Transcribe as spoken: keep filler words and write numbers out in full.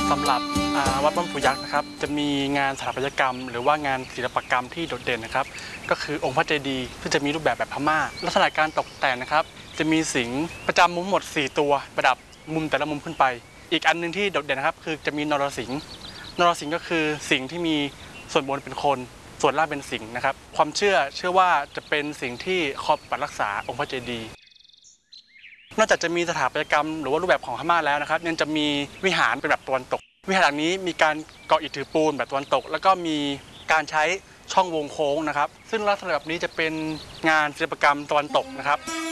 สำหรับวัดบ้านปู่ยักษ์นะครับจะมีงานสถาปัตยกรรมหรือว่างานศิลปกรรมที่โดดเด่นนะครับก็คือองค์พระเจดีย์ที่จะมีรูปแบบแบบพม่าลักษณะการตกแต่งนะครับจะมีสิงห์ประจำมุมหมดสี่ตัวประดับมุมแต่ละมุมขึ้นไปอีกอันนึงที่โดดเด่นนะครับคือจะมีนรสิงห์นรสิงห์ก็คือสิงห์ที่มีส่วนบนเป็นคนส่วนล่างเป็นสิงห์นะครับความเชื่อเชื่อว่าจะเป็นสิ่งที่คอยปกปักรักษาองค์พระเจดีย์นอกจากจะมีสถาปัตยกรรมหรือว่ารูปแบบของพม่าแล้วนะครับยังจะมีวิหารเป็นแบบตะวันตกวิหารหลังนี้มีการก่ออิฐถือปูนแบบตะวันตกแล้วก็มีการใช้ช่องวงโค้งนะครับซึ่งลักษณะแบบนี้จะเป็นงานศิลปกรรมตะวันตกนะครับ